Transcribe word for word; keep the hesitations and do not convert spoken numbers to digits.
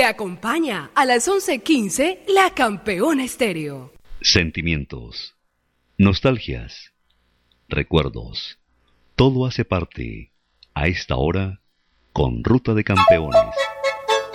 Te acompaña a las once quince La Campeona Estéreo. Sentimientos, nostalgias, recuerdos, todo hace parte a esta hora con Ruta de Campeones.